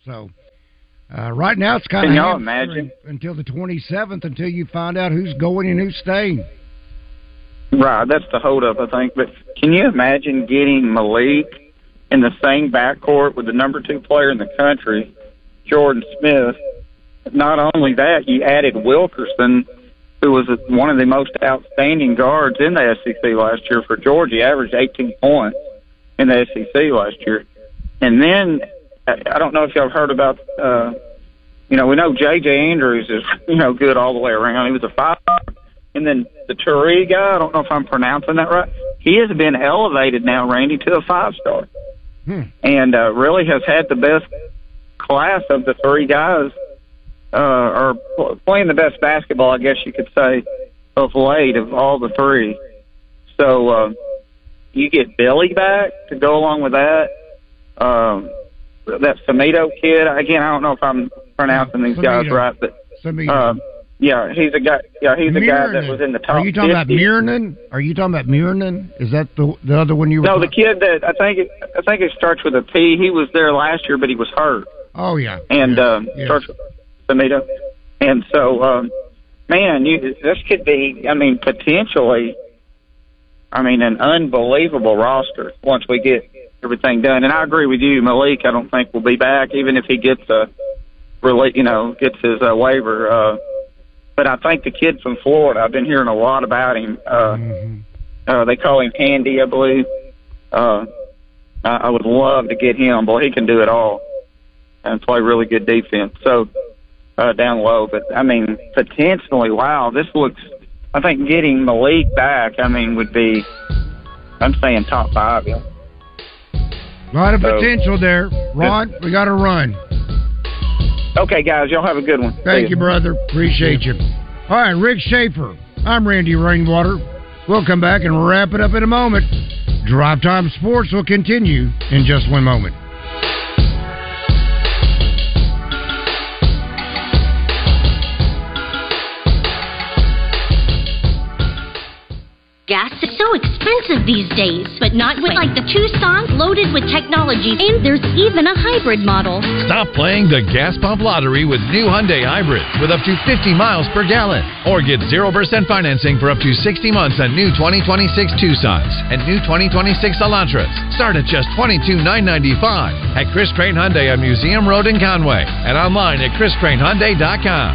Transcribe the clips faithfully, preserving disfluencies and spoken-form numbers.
So uh, right now it's kind Can of y'all imagine until the twenty-seventh until you find out who's going and who's staying. Right, that's the holdup, I think. But can you imagine getting Malik in the same backcourt with the number two player in the country, Jordan Smith? Not only that, you added Wilkerson, who was one of the most outstanding guards in the S E C last year for Georgia. He averaged eighteen points in the S E C last year. And then, I don't know if y'all heard about, uh, you know, we know J J Andrews is, you know, good all the way around. He was a five. And then the Turi guy, I don't know if I'm pronouncing that right, he has been elevated now, Randy, to a five-star. Hmm. And uh, really has had the best class of the three guys, uh, or playing the best basketball, I guess you could say, of late of all the three. So uh, you get Billy back to go along with that. Um, that Samito kid, again, I don't know if I'm pronouncing these Samito. guys right, but uh, yeah, he's a guy. Yeah, he's a guy that was in the top. Are you talking fifty. about Miernan? Are you talking about Miernan? Is that the the other one you were? No, talking? the kid that I think it, I think it starts with a P. He was there last year, but he was hurt. Oh yeah, and yeah. um, yes. starts with Samito. And so, um, man, you, this could be. I mean, potentially. I mean, an unbelievable roster once we get everything done. And I agree with you, Malik. I don't think will be back, even if he gets a, really, you know, gets his uh, waiver. Uh, but I think the kid from Florida, I've been hearing a lot about him. Uh, mm-hmm. uh, they call him Handy, I believe. Uh, I, I would love to get him. Boy, he can do it all and play really good defense. So uh, down low, but I mean, potentially, wow, this looks. I think getting Malik back, I mean, would be. I'm saying top five. Yeah. A lot of so, potential there, Ron. We got to run. Okay, guys, y'all have a good one. Thank you, brother. Appreciate you. All right, Rick Schaefer. I'm Randy Rainwater. We'll come back and wrap it up in a moment. Drive Time Sports will continue in just one moment. Gas is so expensive these days, but not with like the Tucson's loaded with technology, and there's even a hybrid model. Stop playing the gas pump lottery with new Hyundai hybrids with up to fifty miles per gallon, or get zero percent financing for up to sixty months on new twenty twenty-six Tucsons and new twenty twenty-six Elantras. Start at just twenty-two thousand nine hundred ninety-five dollars at Chris Crane Hyundai on Museum Road in Conway and online at chris crane hyundai dot com.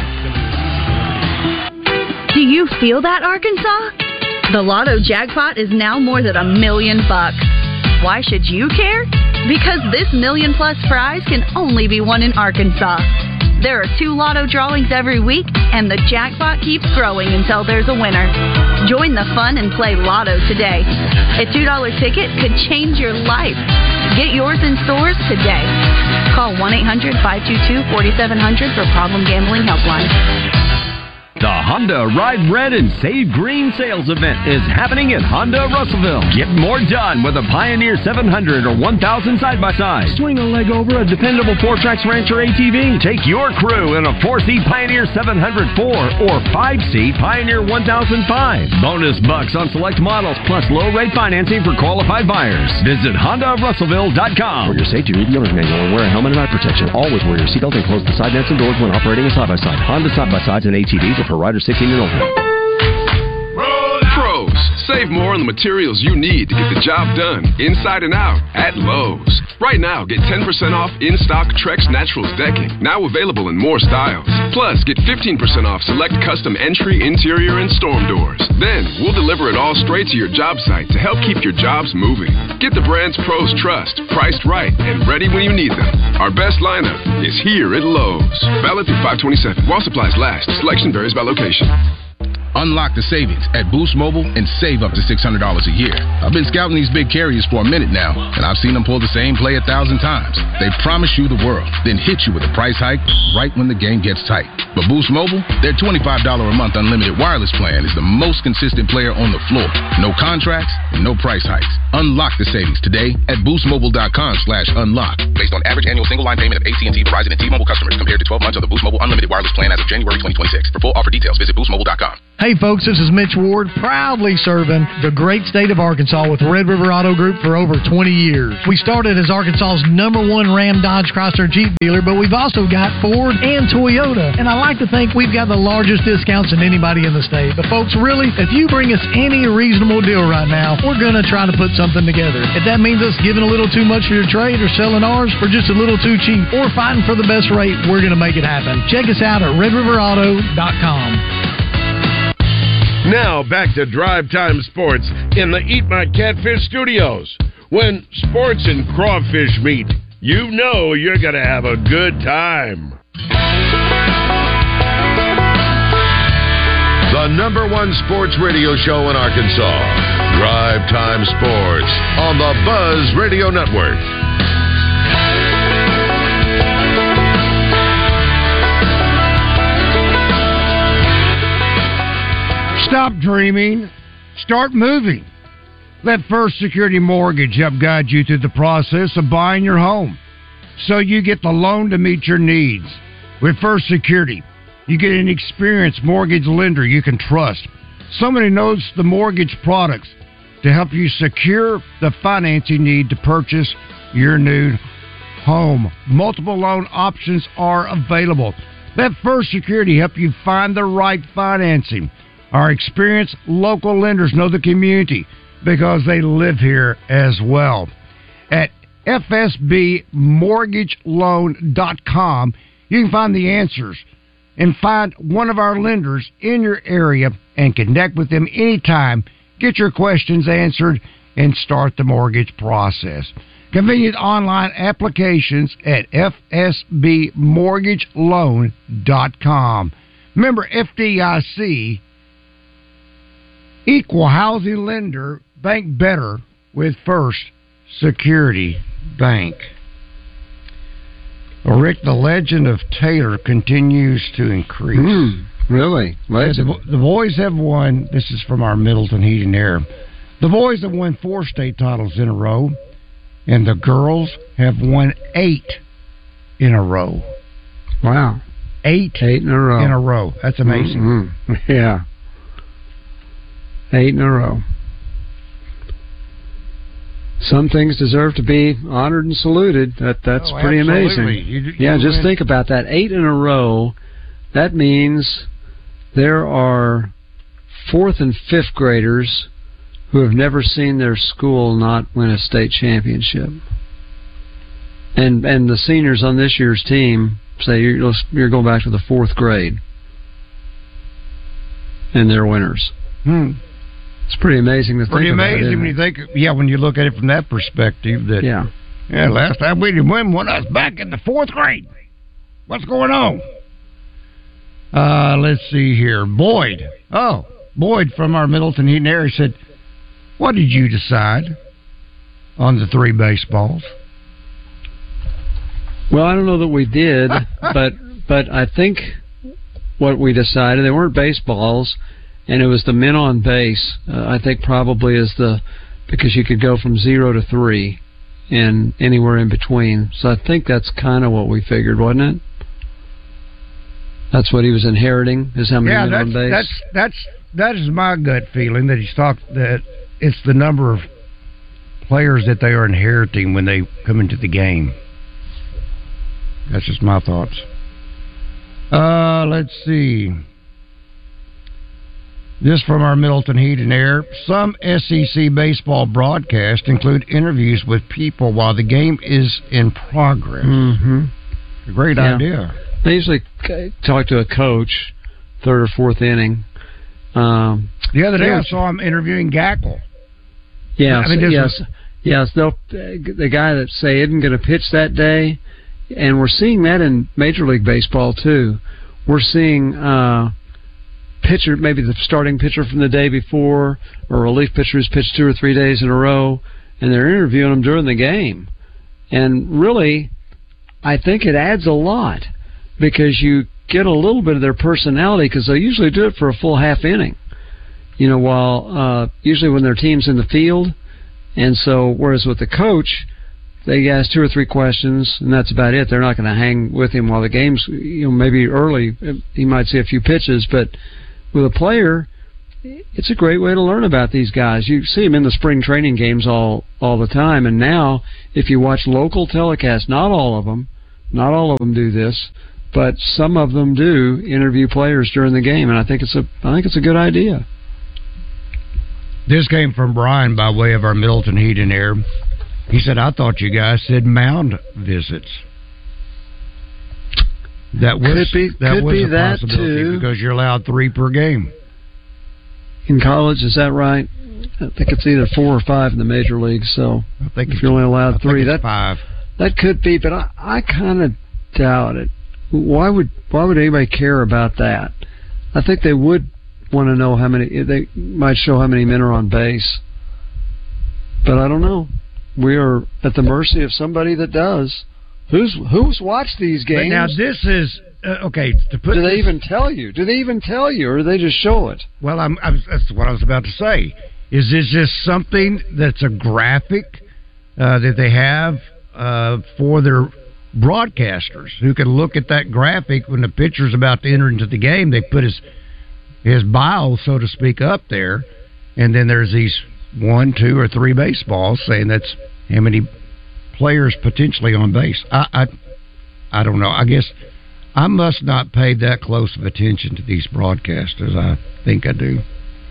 Do you feel that, Arkansas? The Lotto jackpot is now more than a million bucks. Why should you care? Because this million plus prize can only be won in Arkansas. There are two Lotto drawings every week, and the jackpot keeps growing until there's a winner. Join the fun and play Lotto today. A two dollar ticket could change your life. Get yours in stores today. Call one eight hundred five two two four seven zero zero for Problem Gambling Helpline. The Honda Ride Red and Save Green sales event is happening at Honda Russellville. Get more done with a Pioneer seven hundred or one thousand side-by-side. Swing a leg over a dependable four-Trax Rancher A T V. Take your crew in a four-seat Pioneer seven hundred four or five-seat Pioneer one thousand five. Bonus bucks on select models plus low-rate financing for qualified buyers. Visit honda russellville dot com. For your safety, read the owner's manual and wear a helmet and eye protection. Always wear your seatbelt and close the side nets and doors when operating a side-by-side. Honda side-by-sides and A T Vs are for riders sixteen and older. Pros, save more on the materials you need to get the job done, inside and out, at Lowe's. Right now, get ten percent off in-stock Trex Naturals decking, now available in more styles. Plus, get fifteen percent off select custom entry, interior, and storm doors. Then, we'll deliver it all straight to your job site to help keep your jobs moving. Get the brands pros trust, priced right, and ready when you need them. Our best lineup is here at Lowe's. Valid through five twenty-seven. While supplies last, selection varies by location. Unlock the savings at Boost Mobile and save up to six hundred dollars a year. I've been scouting these big carriers for a minute now, and I've seen them pull the same play a thousand times. They promise you the world, then hit you with a price hike right when the game gets tight. But Boost Mobile, their twenty-five dollars a month unlimited wireless plan is the most consistent player on the floor. No contracts and no price hikes. Unlock the savings today at boostmobile.com slash unlock. Based on average annual single line payment of A T and T, Verizon, and T-Mobile customers compared to twelve months of the Boost Mobile unlimited wireless plan as of January twenty twenty-six. For full offer details, visit boost mobile dot com. Hey folks, this is Mitch Ward, proudly serving the great state of Arkansas with Red River Auto Group for over twenty years. We started as Arkansas's number one Ram Dodge Chrysler Jeep dealer, but we've also got Ford and Toyota. And I like to think we've got the largest discounts than anybody in the state. But folks, really, if you bring us any reasonable deal right now, we're going to try to put something together. If that means us giving a little too much for your trade or selling ours for just a little too cheap or fighting for the best rate, we're going to make it happen. Check us out at red river auto dot com. Now back to Drive Time Sports in the Eat My Catfish studios. When sports and crawfish meet, you know you're going to have a good time. The number one sports radio show in Arkansas. Drive Time Sports on the Buzz Radio Network. Stop dreaming. Start moving. Let First Security Mortgage help guide you through the process of buying your home so you get the loan to meet your needs. With First Security, you get an experienced mortgage lender you can trust. Somebody knows the mortgage products to help you secure the financing need to purchase your new home. Multiple loan options are available. Let First Security help you find the right financing. Our experienced local lenders know the community because they live here as well. At F S B mortgage loan dot com, you can find the answers and find one of our lenders in your area and connect with them anytime. Get your questions answered and start the mortgage process. Convenient online applications at F S B mortgage loan dot com. Member F D I C, Equal Housing Lender. Bank better with First Security Bank. Well, Rick, the legend of Taylor continues to increase. Mm, really? The, the boys have won. This is from our Middleton Heat and Air. The boys have won four state titles in a row, and the girls have won eight in a row. Wow. Eight, eight in a row. In a row. That's amazing. Mm-hmm. Yeah. Eight in a row. Some things deserve to be honored and saluted. That That's oh, pretty absolutely. amazing. You, you yeah, just win. think about that. Eight in a row. That means there are fourth and fifth graders who have never seen their school not win a state championship. And and the seniors on this year's team say you're, you're going back to the fourth grade. And they're winners. Hmm. It's pretty amazing to think Pretty about. amazing Pretty when you think, yeah, when you look at it from that perspective. That yeah, yeah. Last time we didn't win one, I was back in the fourth grade. What's going on? Uh, let's see here. Boyd. Oh, Boyd from our Middleton Heat and Air said, "What did you decide on the three baseballs?" Well, I don't know that we did, but but I think what we decided, they weren't baseballs. And it was the men on base, uh, I think probably is the, because you could go from zero to three and anywhere in between. So I think that's kind of what we figured, wasn't it? That's what he was inheriting, is how many yeah, men that's, on base? that's, that's, that is my gut feeling, that he's talked, that it's the number of players that they are inheriting when they come into the game. That's just my thoughts. Uh, let's see. This from our Middleton Heat and Air. Some S E C baseball broadcasts include interviews with people while the game is in progress. Mm-hmm. A great yeah. idea. They usually talk to a coach, third or fourth inning. Um, the other day yeah. I saw him interviewing Gackle. Yes, I mean, yes, yes. They'll, the guy that say isn't going to pitch that day, and we're seeing that in Major League Baseball too. We're seeing uh, pitcher, maybe the starting pitcher from the day before, or relief pitcher who's pitched two or three days in a row, and they're interviewing them during the game. And really, I think it adds a lot because you get a little bit of their personality, because they usually do it for a full half inning. You know, while uh, usually when their team's in the field, and so whereas with the coach, they ask two or three questions, and that's about it. They're not going to hang with him while the game's, you know, maybe early. He might see a few pitches, but with a player, it's a great way to learn about these guys. You see them in the spring training games all, all the time, and now if you watch local telecasts, not all of them, not all of them do this, but some of them do interview players during the game, and I think it's a I think it's a good idea. This came from Brian by way of our Middleton Heat and Air. He said, "I thought you guys said mound visits." That was could be, that could was be a that possibility too. Because you're allowed three per game. In college, is that right? I think it's either four or five in the major leagues. So I think if you're only allowed I three, think it's that five. That could be, but I, I kind of doubt it. Why would why would anybody care about that? I think they would want to know how many. They might show how many men are on base, but I don't know. We are at the mercy of somebody that does. Who's who's watched these games? But now this is uh, okay. To put do they this, even tell you? Do they even tell you, or do they just show it? Well, I'm, I was, that's what I was about to say. Is this just something that's a graphic uh, that they have uh, for their broadcasters who can look at that graphic when the pitcher's about to enter into the game? They put his his bio, so to speak, up there, and then there's these one, two, or three baseballs saying that's how many players potentially on base. I, I, I don't know. I guess I must not pay that close of attention to these broadcasts as I think I do.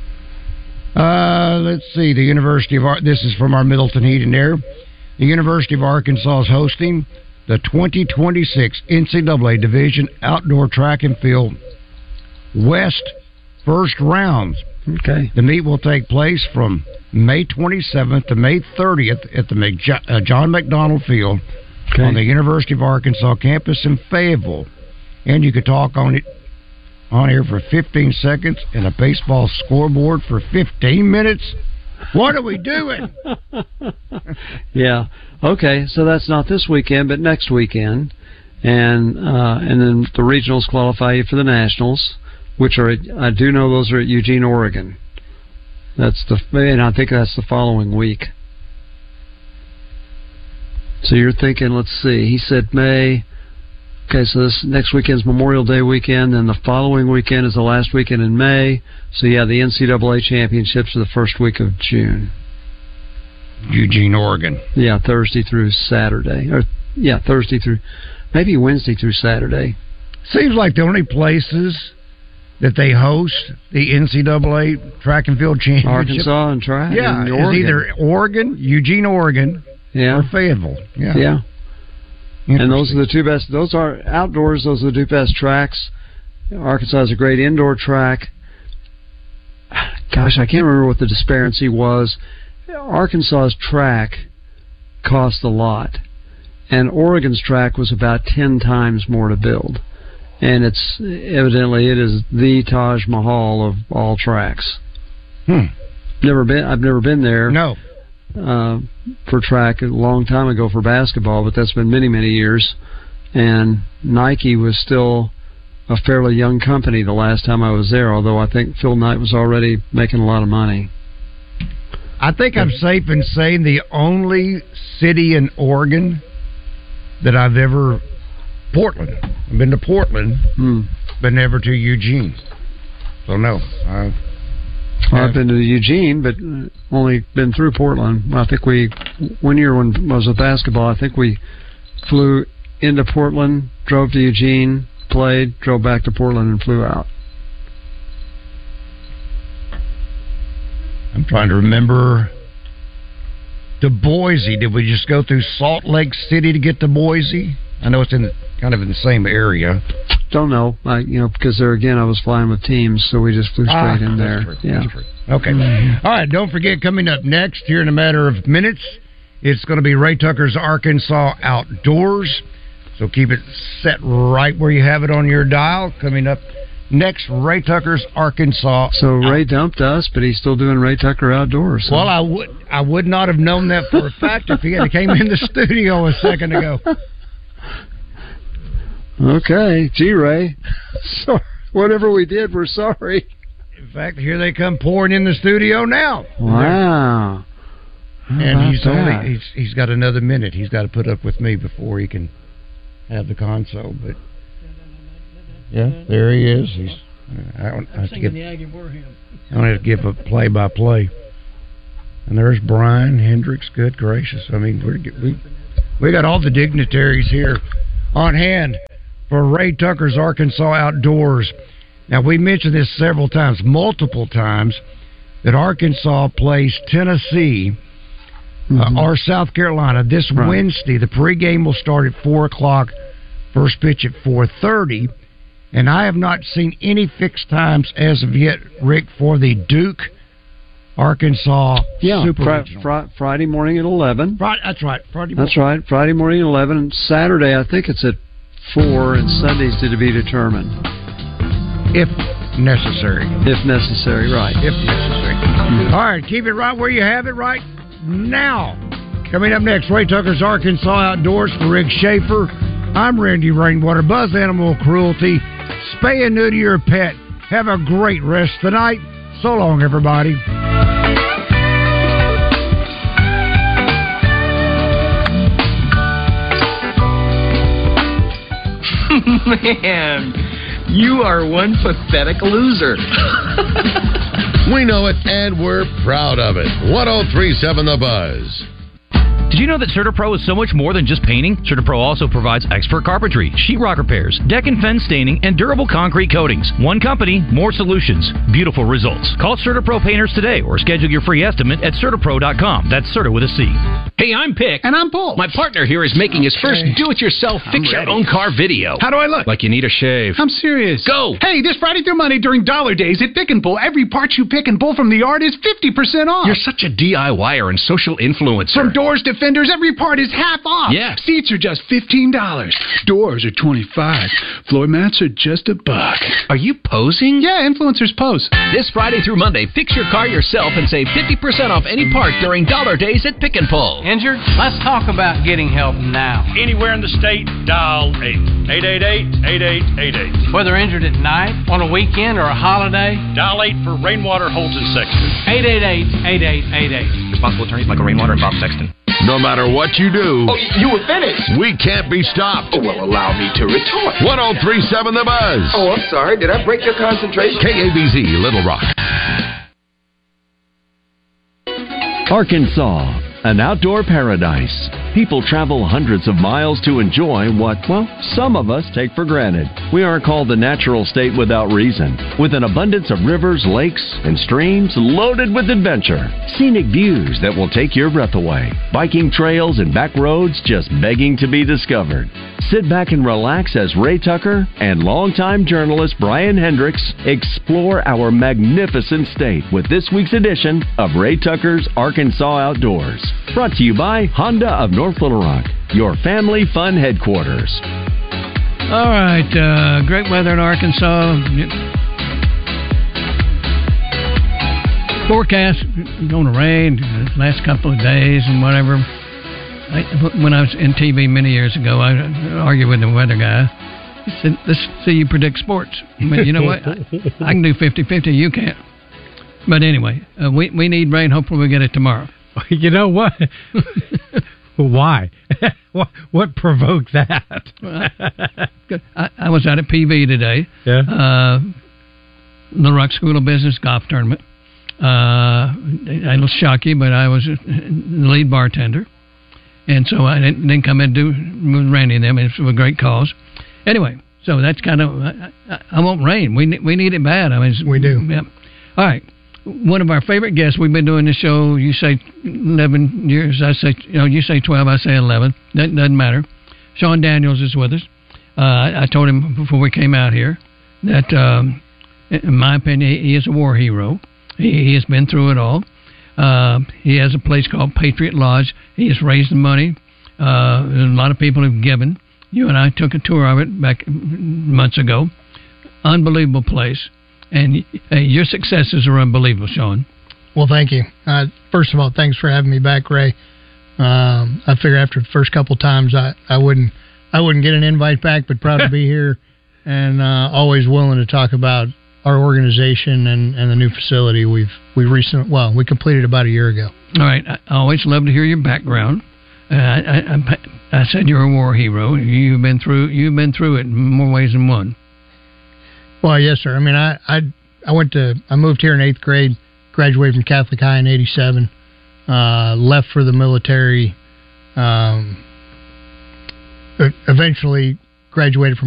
Uh, let's see. The University of Ar- this is from our Middleton Heat and Air. The University of Arkansas is hosting the twenty twenty-six N C double A Division Outdoor Track and Field West First Rounds. Okay. The meet will take place from May twenty-seventh to May thirtieth at the Mc- uh, John McDonald Field okay. on the University of Arkansas campus in Fayetteville. And you could talk on it on here for fifteen seconds and a baseball scoreboard for fifteen minutes. What are we doing? Yeah. Okay, so that's not this weekend, but next weekend. And uh, and then the regionals qualify you for the nationals, which are, I do know those are at Eugene, Oregon. That's the, and I think that's the following week. So you're thinking, let's see, he said May. Okay, so this next weekend's Memorial Day weekend, and the following weekend is the last weekend in May. So yeah, the N C double A championships are the first week of June. Eugene, Oregon. Yeah, Thursday through Saturday, or yeah, Thursday through maybe Wednesday through Saturday. Seems like the only places that they host the N C double A track and field championship, Arkansas and track, yeah, and is either Oregon, Eugene, Oregon, yeah, or Fayetteville. Yeah, yeah. And those are the two best. Those are outdoors. Those are the two best tracks. Arkansas has a great indoor track. Gosh, I can't remember what the disparity was. Arkansas's track cost a lot, and Oregon's track was about ten times more to build. And it's evidently it is the Taj Mahal of all tracks. Hmm. Never been. I've never been there. No. Uh, for track a long time ago for basketball, but that's been many, many years. And Nike was still a fairly young company the last time I was there, although I think Phil Knight was already making a lot of money. I think I'm safe in saying the only city in Oregon that I've ever... Portland. I've been to Portland, hmm. but never to Eugene. So, no. I've, well, I've been to Eugene, but only been through Portland. I think we, one year when I was with basketball, I think we flew into Portland, drove to Eugene, played, drove back to Portland, and flew out. I'm trying to remember to Boise. Did we just go through Salt Lake City to get to Boise? I know it's in the, kind of in the same area. Don't know, I, you know, because there again, I was flying with teams, so we just flew straight ah, in there. True, yeah. Okay. Mm-hmm. All right. Don't forget, coming up next here in a matter of minutes, it's going to be Ray Tucker's Arkansas Outdoors. So keep it set right where you have it on your dial. Coming up next, Ray Tucker's Arkansas. So Ray dumped us, but he's still doing Ray Tucker Outdoors. So. Well, I would I would not have known that for a fact if he had came in the studio a second ago. Okay, gee, Ray. So, whatever we did, we're sorry. In fact, here they come pouring in the studio now. Wow. And he's that? only he's he's got another minute. He's got to put up with me before he can have the console. But yeah, there he is. He's I don't I'm have to singing give. the Aggie War hymn. I don't have to give a play-by-play. And there's Brian Hendricks. Good gracious! I mean, we're, we we got all the dignitaries here on hand for Ray Tucker's Arkansas Outdoors. Now, we mentioned this several times, multiple times, that Arkansas plays Tennessee mm-hmm. uh, or South Carolina this right. Wednesday. The pregame will start at four o'clock, first pitch at four thirty. And I have not seen any fixed times as of yet, Rick, for the Duke Arkansas yeah, Super fr- Regional. fr- Friday morning at eleven. Friday, that's right. Friday morning. That's right. Friday morning at eleven. And Saturday, I think it's at four, and Sunday's to be determined. If necessary. If necessary, right. If necessary. Mm-hmm. All right, keep it right where you have it right now. Coming up next, Ray Tucker's Arkansas Outdoors for Rick Schaefer. I'm Randy Rainwater. Buzz Animal Cruelty. Spay and neuter your pet. Have a great rest of the night. So long, everybody. Man, you are one pathetic loser. We know it, and we're proud of it. one oh three point seven The Buzz. Did you know that CertaPro is so much more than just painting? CertaPro also provides expert carpentry, sheetrock repairs, deck and fence staining, and durable concrete coatings. One company, more solutions, beautiful results. Call CertaPro Painters today or schedule your free estimate at Certapro dot com. That's Certa with a C. Hey, I'm Pick. And I'm Paul. My partner here is making his first Okay. do-it-yourself fix-your-own-car video. How do I look? Like you need a shave. I'm serious. Go! Hey, this Friday through Monday during Dollar Days at Pick and Pull, every part you pick and pull from the yard is fifty percent off. You're such a DIYer and social influencer. From doors to fenders, every part is half off. Yeah. Seats are just fifteen dollars. Doors are twenty-five dollars. Floor mats are just a buck. Are you posing? Yeah, influencers pose. This Friday through Monday, fix your car yourself and save fifty percent off any part during Dollar Days at Pick and Pull. Injured? Let's talk about getting help now. Anywhere in the state, dial eight. eight eight eight, eight eight eight eight. Whether injured at night, on a weekend, or a holiday, dial eight for Rainwater Holton Sexton. eight eight eight, eight eight eight eight. Responsible attorneys Michael Rainwater and Bob Sexton. No matter what you do, Oh, you were finished. we can't be stopped. Oh, well, allow me to retort. one oh three point seven The Buzz. Oh, I'm sorry. Did I break your concentration? K A B Z, Little Rock. Arkansas, an outdoor paradise. People travel hundreds of miles to enjoy what, well, some of us take for granted. We aren't called the natural state without reason. With an abundance of rivers, lakes, and streams loaded with adventure. Scenic views that will take your breath away. Biking trails and back roads just begging to be discovered. Sit back and relax as Ray Tucker and longtime journalist Brian Hendricks explore our magnificent state with this week's edition of Ray Tucker's Arkansas Outdoors. Brought to you by Honda of North Little Rock, your family fun headquarters. All right, uh, great weather in Arkansas. Forecast going to rain the last couple of days and whatever. I, when I was in T V many years ago, I argued with the weather guy. He said, "Let's see you predict sports." I mean, you know what? I, I can do fifty-fifty. You can't. But anyway, uh, we we need rain. Hopefully, we get it tomorrow. You know what? Why? what, what provoked that? I, I was out at P V today. Yeah. Uh, the Rock School of Business golf tournament. Uh, it'll shock you, but I was the lead bartender. And so I didn't, didn't come in and do with Randy and them. It's a great cause. Anyway, so that's kind of, I, I, I want rain. We, we need it bad. I mean, we do. Yeah. All right. One of our favorite guests, we've been doing this show, you say eleven years, I say, you know, you say twelve, I say eleven. That doesn't matter. Sean Daniels is with us. Uh, I, I told him before we came out here that, um, in my opinion, he is a war hero. He, he has been through it all. Uh, he has a place called Patriot Lodge. He has raised the money. Uh, a lot of people have given. You and I took a tour of it back months ago. Unbelievable place. And hey, your successes are unbelievable, Sean. Well, thank you. Uh, first of all, thanks for having me back, Ray. Um, I figure after the first couple times, I, I wouldn't I wouldn't get an invite back, but proud to be here and uh, always willing to talk about our organization and, and the new facility we've we recently well we completed about a year ago. All right, I always love to hear your background. Uh, I, I, I said you're a war hero. You've been through you've been through it in more ways than one. Well, yes, sir. I mean, I I, I went to I moved here in eighth grade, graduated from Catholic High in eighty-seven, uh, left for the military, um, eventually graduated from